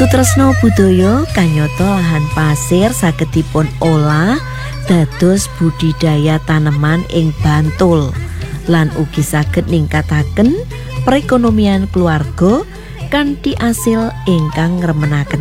Sutresna budaya kanyata lahan pasir saged dipun olah dados budidaya taneman ing Bantul lan ugi saged ningkataken perekonomian keluarga kanthi asil ingkang ngremenaken